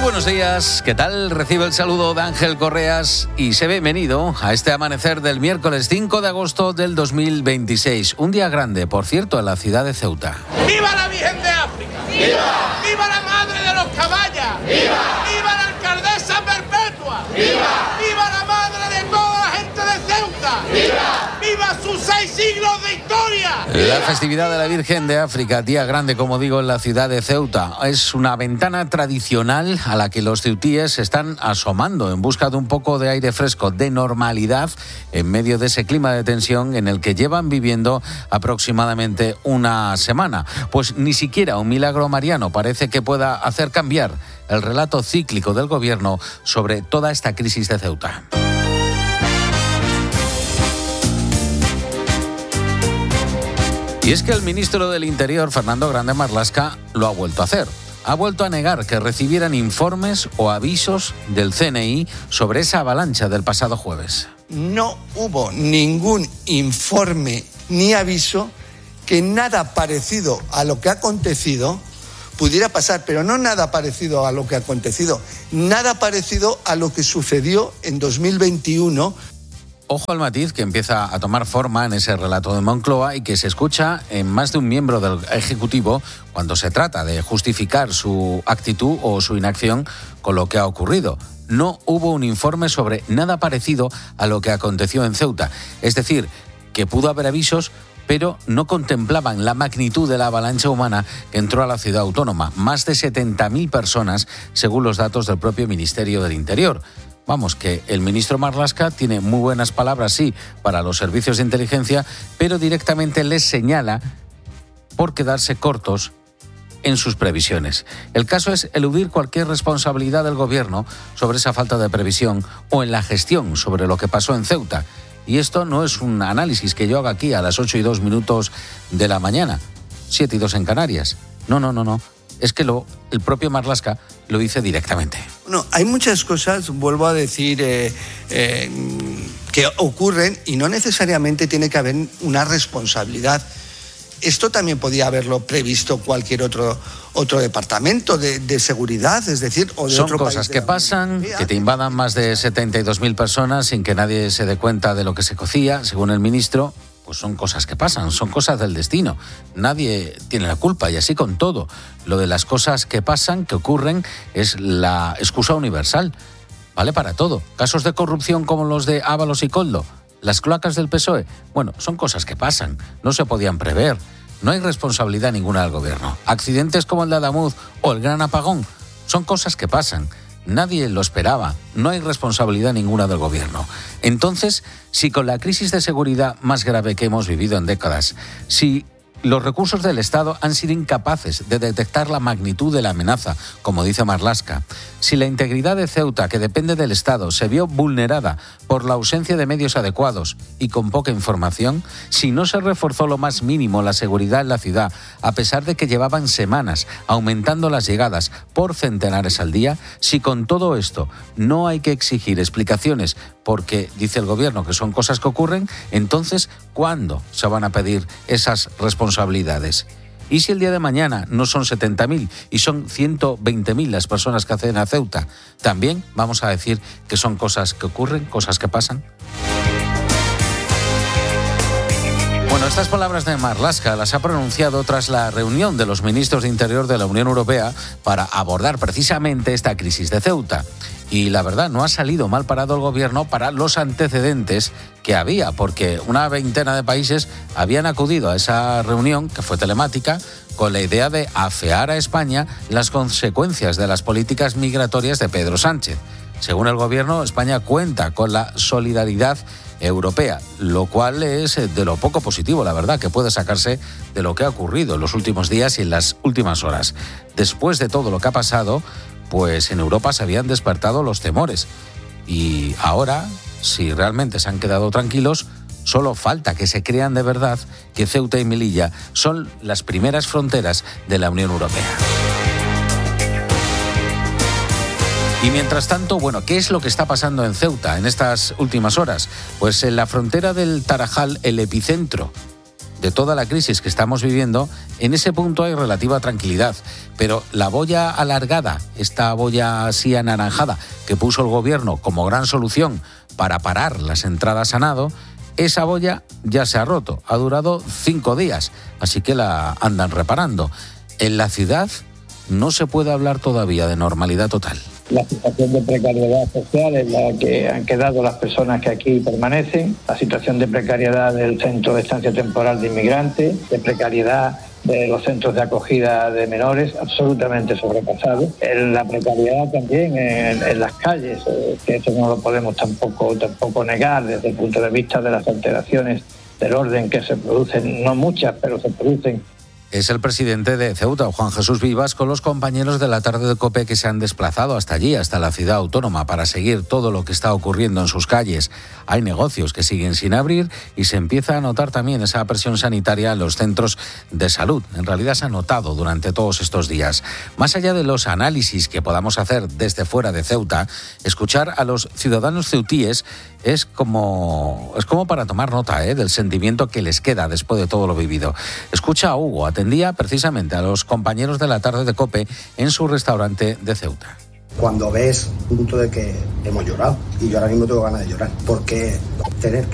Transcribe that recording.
buenos días, ¿qué tal? Recibe el saludo de Ángel Correas y sé bienvenido a este amanecer del miércoles 5 de agosto del 2026. Un día grande, por cierto, en la ciudad de Ceuta. ¡Viva la Virgen de África! ¡Viva! ¡Viva la Madre de los Caballas! ¡Viva! ¡Viva la Alcaldesa Perpetua! ¡Viva! ¡Viva la Madre de toda la gente de Ceuta! ¡Viva! ¡Viva sus 6 siglos de historia! La festividad de la Virgen de África, día grande, como digo, en la ciudad de Ceuta. Es una ventana tradicional a la que los ceutíes se están asomando en busca de un poco de aire fresco, de normalidad, en medio de ese clima de tensión en el que llevan viviendo aproximadamente una semana. Pues ni siquiera un milagro mariano parece que pueda hacer cambiar el relato cíclico del gobierno sobre toda esta crisis de Ceuta. Y es que el ministro del Interior, Fernando Grande Marlaska, lo ha vuelto a hacer. Ha vuelto a negar que recibieran informes o avisos del CNI sobre esa avalancha del pasado jueves. No hubo ningún informe ni aviso que nada parecido a lo que ha acontecido pudiera pasar, pero no nada parecido a lo que ha acontecido, nada parecido a lo que sucedió en 2021. Ojo al matiz que empieza a tomar forma en ese relato de Moncloa y que se escucha en más de un miembro del Ejecutivo cuando se trata de justificar su actitud o su inacción con lo que ha ocurrido. No hubo un informe sobre nada parecido a lo que aconteció en Ceuta. Es decir, que pudo haber avisos, pero no contemplaban la magnitud de la avalancha humana que entró a la ciudad autónoma. Más de 70.000 personas, según los datos del propio Ministerio del Interior. Vamos, que el ministro Marlaska tiene muy buenas palabras, sí, para los servicios de inteligencia, pero directamente les señala por quedarse cortos en sus previsiones. El caso es eludir cualquier responsabilidad del gobierno sobre esa falta de previsión o en la gestión sobre lo que pasó en Ceuta. Y esto no es un análisis que yo haga aquí a las 8:02 de la mañana, 7:02 en Canarias. No. Es que el propio Marlaska lo dice directamente. No, hay muchas cosas, vuelvo a decir, que ocurren y no necesariamente tiene que haber una responsabilidad. Esto también podía haberlo previsto cualquier otro departamento de seguridad, es decir, o de Son otro país. Son cosas que pasan, que te invadan más de 72.000 personas sin que nadie se dé cuenta de lo que se cocía, según el ministro. Pues son cosas que pasan, son cosas del destino. Nadie tiene la culpa y así con todo. Lo de las cosas que pasan, que ocurren, es la excusa universal. Vale para todo. Casos de corrupción como los de Ábalos y Koldo, las cloacas del PSOE, bueno, son cosas que pasan, no se podían prever. No hay responsabilidad ninguna del gobierno. Accidentes como el de Adamuz o el gran apagón, son cosas que pasan. Nadie lo esperaba, no hay responsabilidad ninguna del gobierno. Entonces, si con la crisis de seguridad más grave que hemos vivido en décadas, si los recursos del Estado han sido incapaces de detectar la magnitud de la amenaza, como dice Marlaska, si la integridad de Ceuta, que depende del Estado, se vio vulnerada por la ausencia de medios adecuados y con poca información, si no se reforzó lo más mínimo la seguridad en la ciudad, a pesar de que llevaban semanas aumentando las llegadas por centenares al día, si con todo esto no hay que exigir explicaciones porque dice el gobierno que son cosas que ocurren, entonces, ¿cuándo se van a pedir esas responsabilidades? ¿Y si el día de mañana no son 70.000 y son 120.000 las personas que acceden a Ceuta? ¿También vamos a decir que son cosas que ocurren, cosas que pasan? Bueno, estas palabras de Marlaska las ha pronunciado tras la reunión de los ministros de Interior de la Unión Europea para abordar precisamente esta crisis de Ceuta. Y la verdad, no ha salido mal parado el gobierno para los antecedentes que había, porque una veintena de países habían acudido a esa reunión, que fue telemática, con la idea de afear a España las consecuencias de las políticas migratorias de Pedro Sánchez. Según el gobierno, España cuenta con la solidaridad europea, lo cual es de lo poco positivo, la verdad, que puede sacarse de lo que ha ocurrido en los últimos días y en las últimas horas. Después de todo lo que ha pasado, pues en Europa se habían despertado los temores. Y ahora, si realmente se han quedado tranquilos, solo falta que se crean de verdad que Ceuta y Melilla son las primeras fronteras de la Unión Europea. Y mientras tanto, bueno, ¿qué es lo que está pasando en Ceuta en estas últimas horas? Pues en la frontera del Tarajal, el epicentro de toda la crisis que estamos viviendo, en ese punto hay relativa tranquilidad. Pero la boya alargada, esta boya así anaranjada que puso el gobierno como gran solución para parar las entradas a nado, esa boya ya se ha roto. Ha durado 5 días, así que la andan reparando. En la ciudad no se puede hablar todavía de normalidad total. La situación de precariedad social en la que han quedado las personas que aquí permanecen, la situación de precariedad del centro de estancia temporal de inmigrantes, de precariedad de los centros de acogida de menores, absolutamente sobrepasados. La precariedad también en las calles, que eso no lo podemos tampoco negar desde el punto de vista de las alteraciones del orden que se producen, no muchas, pero se producen. Es el presidente de Ceuta, Juan Jesús Vivas, con los compañeros de la tarde de COPE que se han desplazado hasta allí, hasta la ciudad autónoma, para seguir todo lo que está ocurriendo en sus calles. Hay negocios que siguen sin abrir y se empieza a notar también esa presión sanitaria en los centros de salud. En realidad se ha notado durante todos estos días. Más allá de los análisis que podamos hacer desde fuera de Ceuta, escuchar a los ciudadanos ceutíes es como para tomar nota del sentimiento que les queda después de todo lo vivido. Escucha a Hugo, atendía precisamente a los compañeros de la tarde de COPE en su restaurante de Ceuta. Cuando ves un punto de que hemos llorado, y yo ahora mismo tengo ganas de llorar, porque tener que